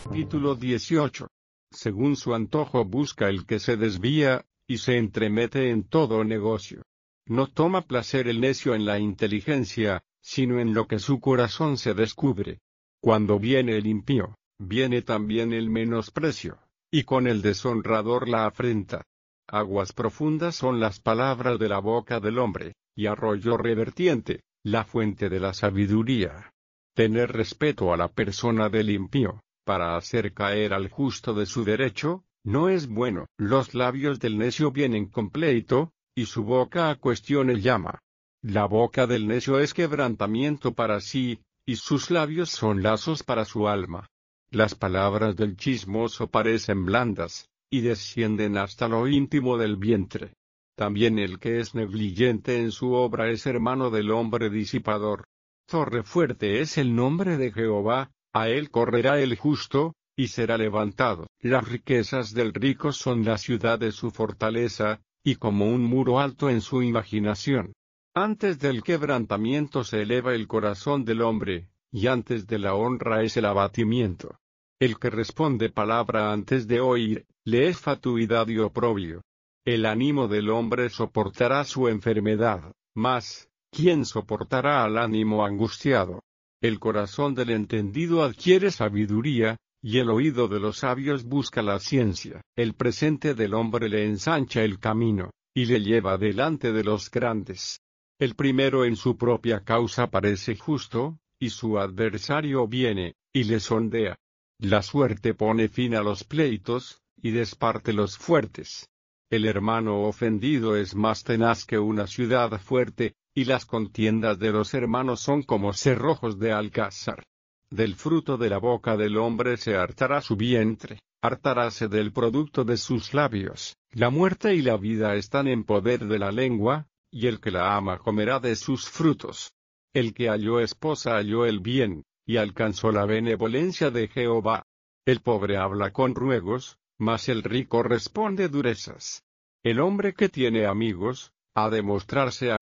Capítulo 18. Según su antojo busca el que se desvía, y se entremete en todo negocio. No toma placer el necio en la inteligencia, sino en lo que su corazón se descubre. Cuando viene el impío, viene también el menosprecio, y con el deshonrador la afrenta. Aguas profundas son las palabras de la boca del hombre, y arroyo revertiente, la fuente de la sabiduría. Tener respeto a la persona del impío, para hacer caer al justo de su derecho, no es bueno. Los labios del necio vienen con pleito, y su boca a cuestiones llama. La boca del necio es quebrantamiento para sí, y sus labios son lazos para su alma. Las palabras del chismoso parecen blandas, y descienden hasta lo íntimo del vientre. También el que es negligente en su obra es hermano del hombre disipador. Torre fuerte es el nombre de Jehová, a él correrá el justo, y será levantado. Las riquezas del rico son la ciudad de su fortaleza, y como un muro alto en su imaginación. Antes del quebrantamiento se eleva el corazón del hombre, y antes de la honra es el abatimiento. El que responde palabra antes de oír, le es fatuidad y oprobio. El ánimo del hombre soportará su enfermedad, mas ¿quién soportará al ánimo angustiado? El corazón del entendido adquiere sabiduría, y el oído de los sabios busca la ciencia. El presente del hombre le ensancha el camino, y le lleva delante de los grandes. El primero en su propia causa parece justo, y su adversario viene, y le sondea. La suerte pone fin a los pleitos, y desparte los fuertes. El hermano ofendido es más tenaz que una ciudad fuerte, y las contiendas de los hermanos son como cerrojos de alcázar. Del fruto de la boca del hombre se hartará su vientre, hartaráse del producto de sus labios. La muerte y la vida están en poder de la lengua, y el que la ama comerá de sus frutos. El que halló esposa halló el bien, y alcanzó la benevolencia de Jehová. El pobre habla con ruegos, mas el rico responde durezas. El hombre que tiene amigos, ha de mostrarse